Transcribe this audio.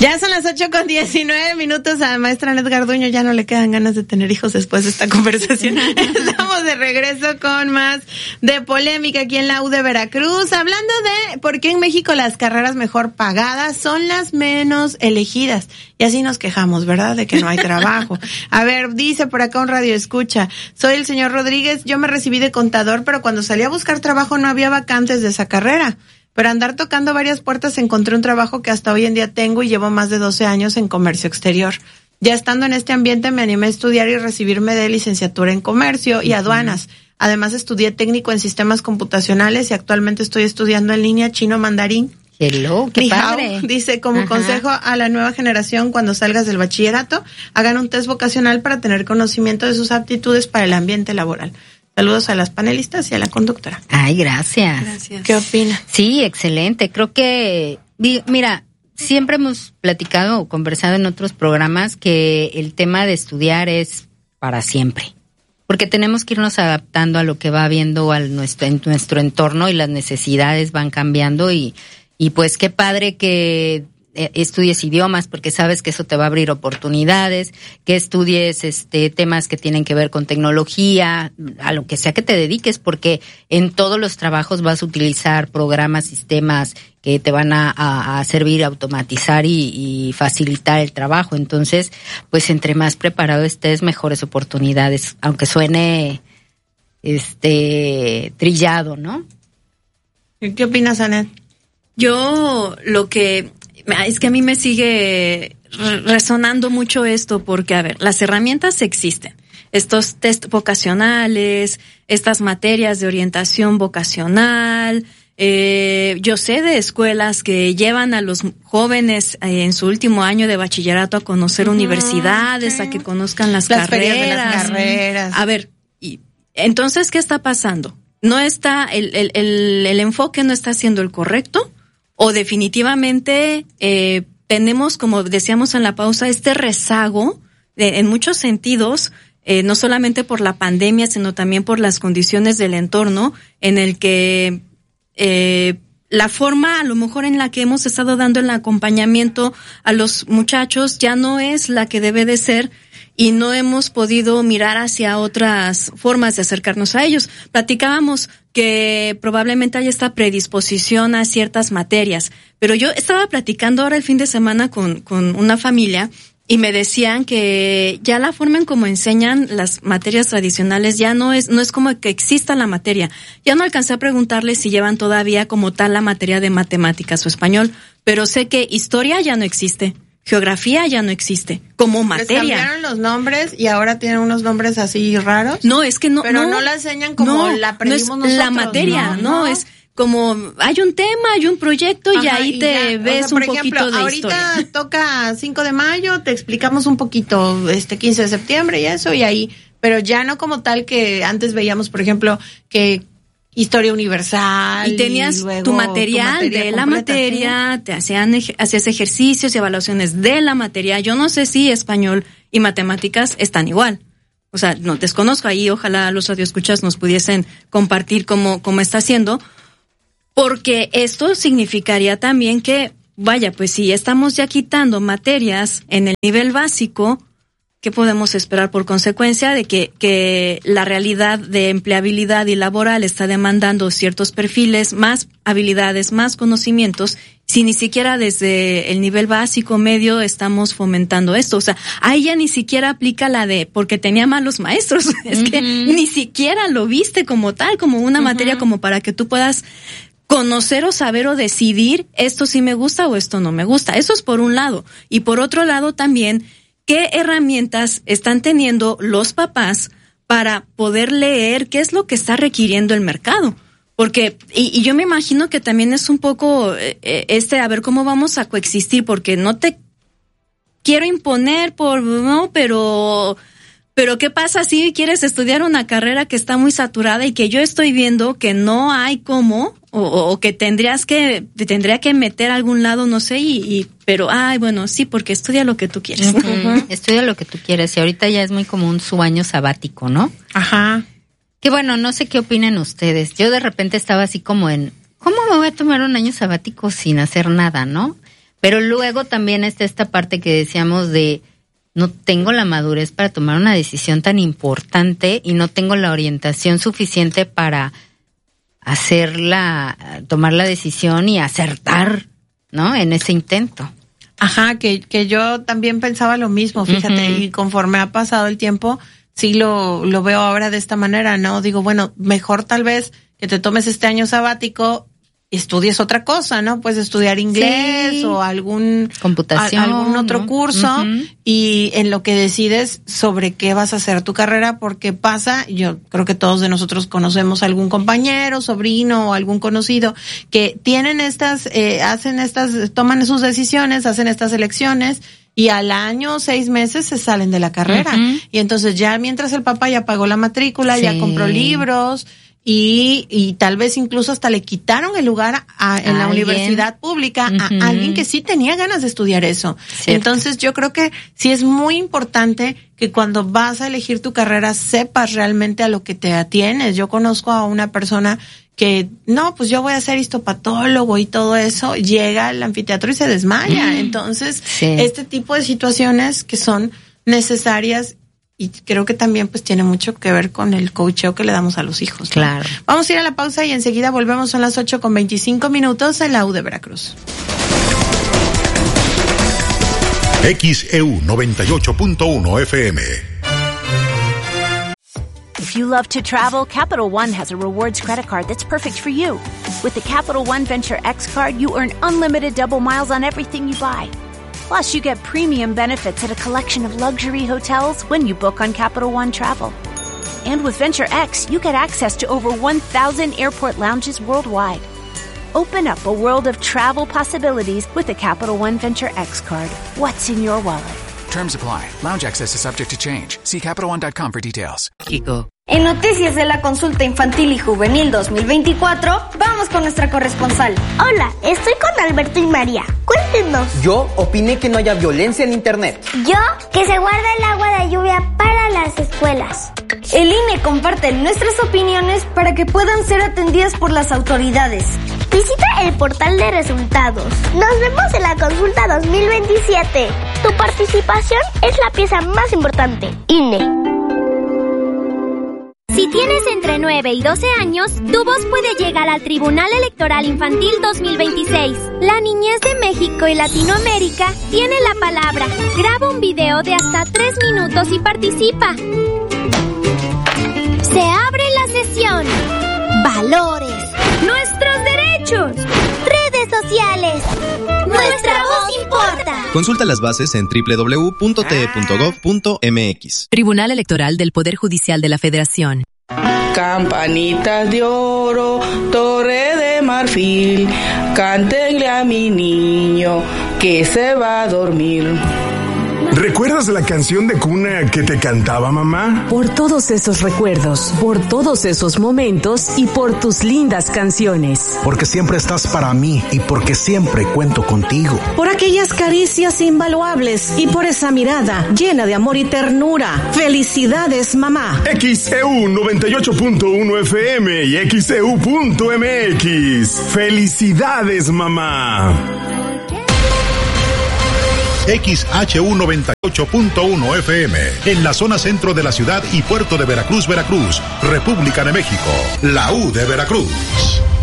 Ya son las 8:19. A maestra Anet Garduño ya no le quedan ganas de tener hijos después de esta conversación. Estamos de regreso con más de polémica aquí en la U de Veracruz, hablando de por qué en México las carreras mejor pagadas son las menos elegidas. Y así nos quejamos, ¿verdad? De que no hay trabajo. A ver, dice por acá un radio escucha. Soy el señor Rodríguez, yo me recibí de contador, pero cuando salí a buscar trabajo no había vacantes de esa carrera. Pero andar tocando varias puertas encontré un trabajo que hasta hoy en día tengo y llevo más de 12 años en comercio exterior. Ya estando en este ambiente me animé a estudiar y recibirme de licenciatura en comercio y aduanas. Además estudié técnico en sistemas computacionales y actualmente estoy estudiando en línea chino mandarín. Hello, qué padre. Dice, como consejo a la nueva generación, cuando salgas del bachillerato, hagan un test vocacional para tener conocimiento de sus aptitudes para el ambiente laboral. Saludos a las panelistas y a la conductora. Ay, gracias. ¿Qué opina? Sí, excelente. Creo que, mira, siempre hemos platicado o conversado en otros programas que el tema de estudiar es para siempre. Porque tenemos que irnos adaptando a lo que va viendo en nuestro entorno y las necesidades van cambiando y pues qué padre que estudies idiomas porque sabes que eso te va a abrir oportunidades, que estudies temas que tienen que ver con tecnología, a lo que sea que te dediques, porque en todos los trabajos vas a utilizar programas, sistemas que te van a servir a automatizar y facilitar el trabajo. Entonces, pues entre más preparado estés, mejores oportunidades, aunque suene trillado, ¿no? ¿Qué opinas, Anet? Yo es que a mí me sigue resonando mucho esto porque, a ver, las herramientas existen. Estos test vocacionales, estas materias de orientación vocacional. Yo sé de escuelas que llevan a los jóvenes en su último año de bachillerato a conocer universidades, a que conozcan las carreras. Ferias de las carreras. A ver, entonces, ¿qué está pasando? ¿No está, el enfoque no está siendo el correcto? O definitivamente tenemos, como decíamos en la pausa, este rezago en muchos sentidos, no solamente por la pandemia, sino también por las condiciones del entorno, en el que la forma a lo mejor en la que hemos estado dando el acompañamiento a los muchachos ya no es la que debe de ser y no hemos podido mirar hacia otras formas de acercarnos a ellos. Platicábamos que probablemente hay esta predisposición a ciertas materias, pero yo estaba platicando ahora el fin de semana con una familia y me decían que ya la forma en cómo enseñan las materias tradicionales ya no es como que exista la materia. Ya no alcancé a preguntarles si llevan todavía como tal la materia de matemáticas o español, pero sé que historia ya no existe. Geografía ya no existe como materia. Les cambiaron los nombres y ahora tienen unos nombres así raros. No, es que no. Pero no la enseñan como la aprendimos nosotros. No es la materia, no, es como hay un tema, hay un proyecto y ahí te ves un poquito de historia. Ahorita toca 5 de mayo, te explicamos un poquito 15 de septiembre y eso y ahí, pero ya no como tal que antes veíamos, por ejemplo, que historia universal. Y tenías tu material de la materia, te hacías ejercicios y evaluaciones de la materia. Yo no sé si español y matemáticas están igual. O sea, no desconozco ahí, ojalá los radioescuchas nos pudiesen compartir cómo está haciendo. Porque esto significaría también que, vaya, pues si estamos ya quitando materias en el nivel básico, ¿qué podemos esperar por consecuencia de que la realidad de empleabilidad y laboral está demandando ciertos perfiles, más habilidades, más conocimientos, si ni siquiera desde el nivel básico, medio, estamos fomentando esto? O sea, ahí ya ni siquiera aplica la de porque tenía malos maestros. Es que ni siquiera lo viste como tal, como una materia como para que tú puedas conocer o saber o decidir esto sí me gusta o esto no me gusta. Eso es por un lado. Y por otro lado también, ¿qué herramientas están teniendo los papás para poder leer qué es lo que está requiriendo el mercado? Porque, y yo me imagino que también es un poco a ver cómo vamos a coexistir, porque no te quiero imponer pero ¿qué pasa si quieres estudiar una carrera que está muy saturada y que yo estoy viendo que no hay cómo, o que tendría que meter a algún lado, no sé, pero bueno, sí, porque estudia lo que tú quieres. Estudia lo que tú quieres y ahorita ya es muy común su año sabático, ¿no? Ajá. Que bueno, no sé qué opinan ustedes. Yo de repente estaba así como ¿cómo me voy a tomar un año sabático sin hacer nada, no? Pero luego también está esta parte que decíamos de no tengo la madurez para tomar una decisión tan importante y no tengo la orientación suficiente para tomar la decisión y acertar, ¿no? En ese intento. Ajá, que yo también pensaba lo mismo, fíjate, y conforme ha pasado el tiempo, sí lo veo ahora de esta manera, ¿no? Digo, bueno, mejor tal vez que te tomes este año sabático, estudies otra cosa, ¿no? Puedes estudiar inglés o algún otro curso, y en lo que decides sobre qué vas a hacer tu carrera, porque pasa, yo creo que todos de nosotros conocemos algún compañero, sobrino o algún conocido que tienen toman sus decisiones, hacen estas elecciones, y al año 6 meses se salen de la carrera. Y entonces ya mientras el papá ya pagó la matrícula, ya compró libros, y tal vez incluso hasta le quitaron el lugar en la universidad pública a alguien que sí tenía ganas de estudiar eso. Cierto. Entonces yo creo que sí es muy importante que cuando vas a elegir tu carrera sepas realmente a lo que te atienes. Yo conozco a una persona que, no, pues yo voy a ser histopatólogo y todo eso, llega al anfiteatro y se desmaya. Entonces, este tipo de situaciones que son necesarias, y creo que también pues tiene mucho que ver con el coacheo que le damos a los hijos, ¿no? Claro. Vamos a ir a la pausa y enseguida volvemos. Son las 8:25 en la U de Veracruz. XEU 98.1 FM. If you love to travel, Capital One has a rewards credit card that's perfect for you. With the Capital One Venture X card, you earn unlimited double miles on everything you buy. Plus, you get premium benefits at a collection of luxury hotels when you book on Capital One Travel. And with Venture X, you get access to over 1,000 airport lounges worldwide. Open up a world of travel possibilities with the Capital One Venture X card. What's in your wallet? Terms apply. Lounge access is subject to change. See CapitalOne.com for details. Kiko. En noticias de la consulta infantil y juvenil 2024, vamos con nuestra corresponsal. Hola, estoy con Alberto y María. Cuéntenos. Yo opiné que no haya violencia en internet. Yo, que se guarda el agua de lluvia para las escuelas. El INE comparte nuestras opiniones para que puedan ser atendidas por las autoridades. Visita el portal de resultados. Nos vemos en la consulta 2027. Tu participación es la pieza más importante. INE. Si tienes entre 9 y 12 años, tu voz puede llegar al Tribunal Electoral Infantil 2026. La niñez de México y Latinoamérica tiene la palabra. Graba un video de hasta 3 minutos y participa. Se abre la sesión. Valores. Nuestros derechos. Redes sociales. Nuestra voz importa. Consulta las bases en www.te.gov.mx. Tribunal Electoral del Poder Judicial de la Federación. Campanitas de oro, torre de marfil, cántenle a mi niño que se va a dormir. ¿Recuerdas la canción de cuna que te cantaba mamá? Por todos esos recuerdos, por todos esos momentos y por tus lindas canciones. Porque siempre estás para mí y porque siempre cuento contigo. Por aquellas caricias invaluables y por esa mirada llena de amor y ternura. ¡Felicidades, mamá! XEU 98.1 FM y XEU.mx. ¡Felicidades, mamá! XHU 98.1 FM, en la zona centro de la ciudad y puerto de Veracruz, Veracruz, República de México, la U de Veracruz.